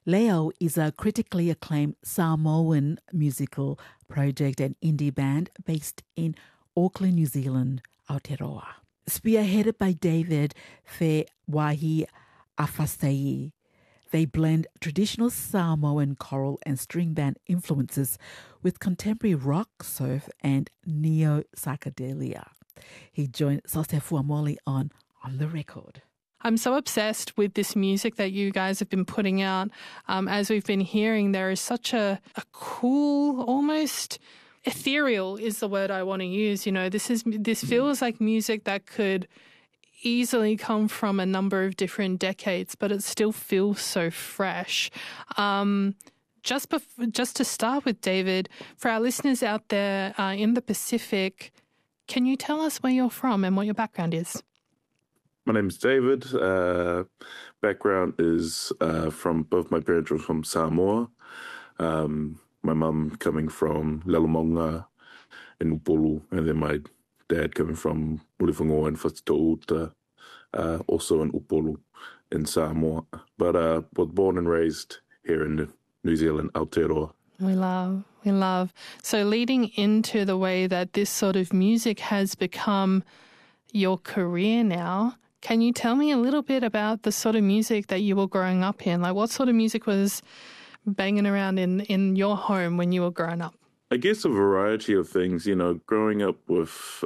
Leo is a critically acclaimed Samoan musical project and indie band based in Auckland, New Zealand, Aotearoa. Spearheaded by David Fe Wahi Afastei, they blend traditional Samoan choral and string band influences with contemporary rock, surf, and neo-psychedelia. He joined Sose Fuamoli on the Record. I'm so obsessed with this music that you guys have been putting out. As we've been hearing, there is such a cool, almost ethereal is the word I want to use. You know, this feels like music that could easily come from a number of different decades, but it still feels so fresh. Just to start with, David, for our listeners out there in the Pacific, can you tell us where you're from and what your background is? My name's David. Background is from both my parents were from Samoa. My mum coming from Lelamonga in Upolu, and then my dad coming from Mulifangoa and Whatitouta, also in Upolu in Samoa. But was born and raised here in New Zealand, Aotearoa. We love. So leading into the way that this sort of music has become your career now, can you tell me a little bit about the sort of music that you were growing up in? Like, what sort of music was banging around in your home when you were growing up? I guess a variety of things, you know, growing up with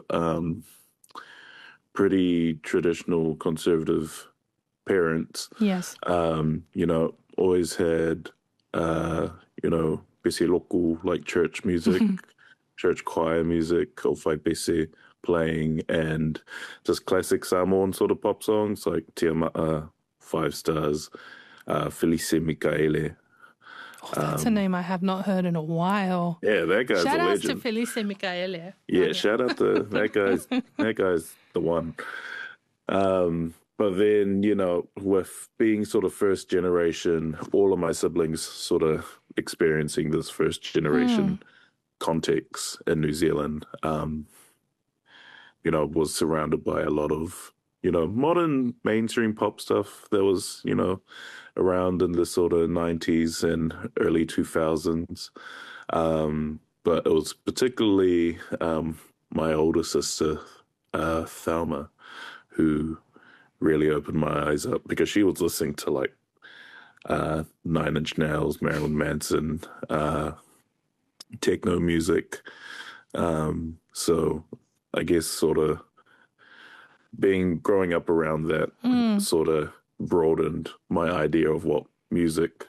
pretty traditional conservative parents. Yes. You know, always had, you know, bese loku, like church music, church choir music, Kowhai Bese playing, and just classic Samoan sort of pop songs like Tiama'a, Five Stars, Felice Mikaele. Oh, that's a name I have not heard in a while. Yeah, that guy's Shout a legend. Shout out to Felice Mikaele. Yeah, shout out to that guy's. That guy's the one. But then, you know, with being sort of first generation, all of my siblings sort of experiencing this first generation context in New Zealand, you know, was surrounded by a lot of, you know, modern mainstream pop stuff that was, you know, around in the sort of 90s and early 2000s. But it was particularly my older sister, Thelma, who really opened my eyes up because she was listening to like Nine Inch Nails, Marilyn Manson, techno music. So I guess sort of growing up around that sort of broadened my idea of what music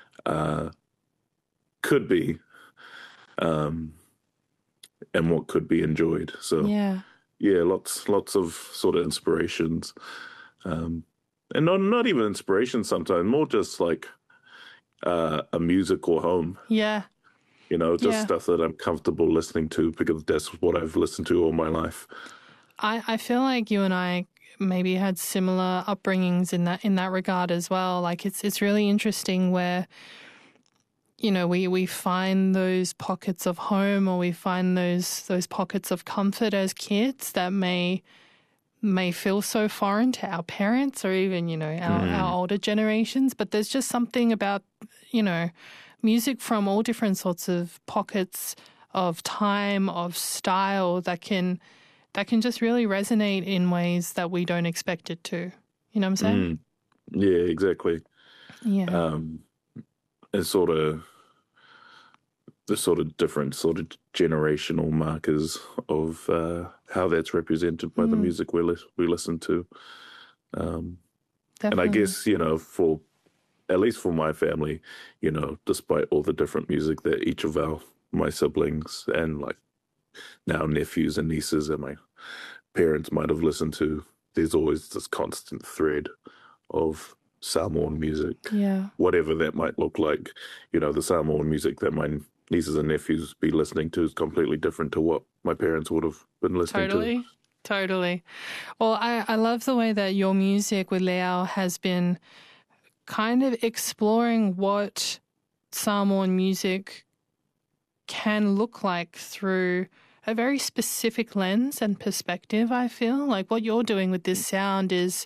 could be and what could be enjoyed. So yeah, lots of sort of inspirations. And not even inspiration sometimes, more just like a musical home. Yeah. You know, just stuff that I'm comfortable listening to because that's what I've listened to all my life. I feel like you and I maybe had similar upbringings in that regard as well. Like it's really interesting where, you know, we find those pockets of home or we find those pockets of comfort as kids that may feel so foreign to our parents or even, you know, our older generations. But there's just something about, you know, music from all different sorts of pockets of time, of style that can just really resonate in ways that we don't expect it to. You know what I'm saying? Yeah, exactly. Yeah. It's sort of the sort of different sort of generational markers of how that's represented by the music we listen to. And I guess, you know, at least for my family, you know, despite all the different music that each of my siblings and like now nephews and nieces and my parents might have listened to, there's always this constant thread of Samoan music. Yeah. Whatever that might look like. You know, the Samoan music that my nieces and nephews be listening to is completely different to what my parents would have been listening to. Totally. Well, I love the way that your music with Leo has been kind of exploring what Samoan music can look like through a very specific lens and perspective, I feel. Like what you're doing with this sound is